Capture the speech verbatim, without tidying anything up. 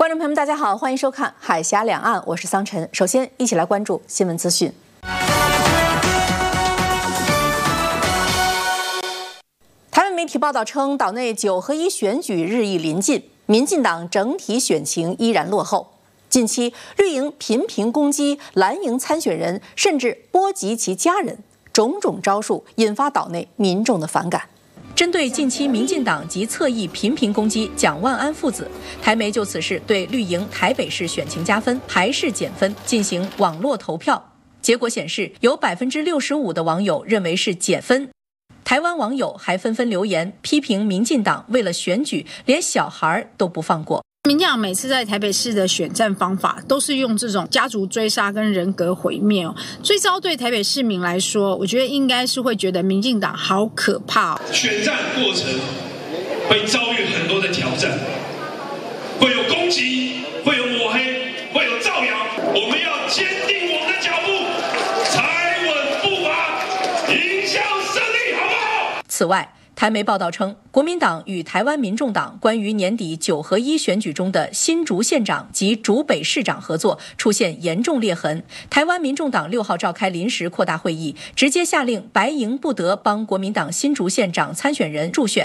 观众朋友们，大家好，欢迎收看《海峡两岸》，我是桑晨。首先，一起来关注新闻资讯。台湾媒体报道称，岛内九合一选举日益临近，民进党整体选情依然落后。近期，绿营频频攻击蓝营参选人，甚至波及其家人，种种招数引发岛内民众的反感。针对近期民进党及侧翼频频攻击蒋万安父子，台媒就此事对绿营台北市选情加分还是减分进行网络投票，结果显示有百分之六十五的网友认为是减分。台湾网友还纷纷留言批评民进党为了选举连小孩都不放过。 民进党每次在台北市的选战方法都是用这种家族追杀跟人格毁灭哦。最糟对台北市民来说，我觉得应该是会觉得民进党好可怕哦。 选战过程会遭遇很多的挑战，会有攻击，会有抹黑，会有造谣。我们要坚定我们的脚步，踩稳步伐，迎向胜利，好不好？ 此外，台媒报道称，国民党与台湾民众党关于年底九合一选举中的新竹县长及竹北市长合作出现严重裂痕。台湾民众党六号召开临时扩大会议，直接下令白营不得帮国民党新竹县长参选人助选。